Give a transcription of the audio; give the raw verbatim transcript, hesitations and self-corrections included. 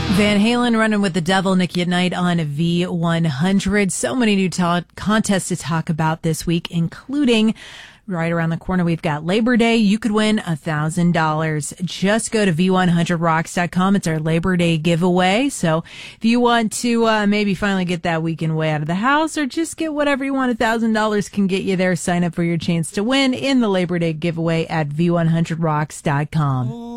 Van Halen running with the devil, Nikki at Night on V one hundred. So many new ta- contests to talk about this week, including right around the corner, we've got Labor Day. You could win one thousand dollars. Just go to V one hundred rocks dot com. It's our Labor Day giveaway. So if you want to uh, maybe finally get that weekend way out of the house or just get whatever you want, one thousand dollars can get you there. Sign up for your chance to win in the Labor Day giveaway at V one hundred rocks dot com.